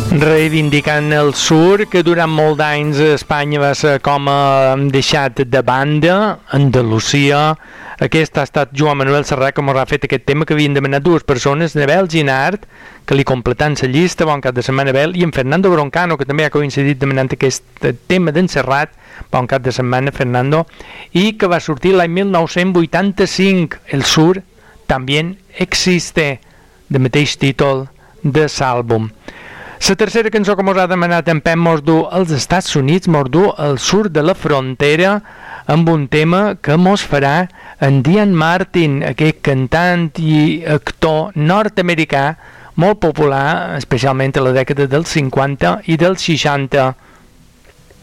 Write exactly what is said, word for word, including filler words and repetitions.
Reivindicant el sur, que durant molt d'anys a Espanya va ser com a deixat de banda. Andalusia, aquest ha estat Joan Manuel Serrat, que ens ha fet aquest tema, que havien demanat dues persones, Nebel Ginart, que li completant la llista, bon cap de setmana Nebel, i en Fernando Broncano, que també ha coincidit demanant aquest tema d'en Serrat, bon cap de setmana Fernando, i que va sortir l'any mil nou-cents vuitanta-cinc, El sur també existe, de mateix títol de l'àlbum. La tercera cançó que ens ha demanat en Pep mos du als Estats Units, mos du al sud de la frontera, amb un tema que mos farà en Dean Martin, aquest cantant i actor nord-americà molt popular, especialment a la dècada dels cinquanta i dels seixanta.